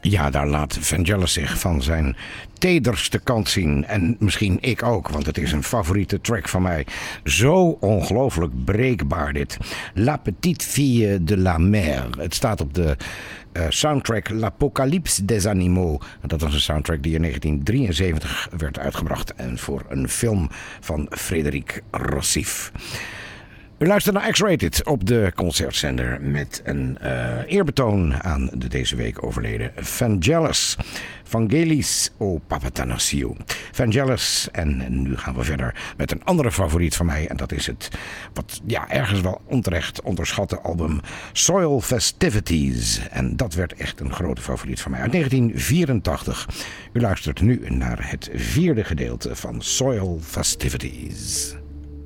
Ja, daar laat Vangelis zich van zijn tederste kant zien. En misschien ik ook, want het is een favoriete track van mij. Zo ongelooflijk breekbaar dit. La Petite Fille de la Mer. Het staat op de soundtrack L'Apocalypse des Animaux. Dat was een soundtrack die in 1973 werd uitgebracht. En voor een film van Frédéric Rossif. U luistert naar X-Rated op de concertzender met een eerbetoon aan de deze week overleden Vangelis. Vangelis o Papathanassiou. Vangelis. En nu gaan we verder met een andere favoriet van mij. En dat is het, wat ergens wel onterecht onderschatte album Soil Festivities. En dat werd echt een grote favoriet van mij uit 1984. U luistert nu naar het 4e gedeelte van Soil Festivities.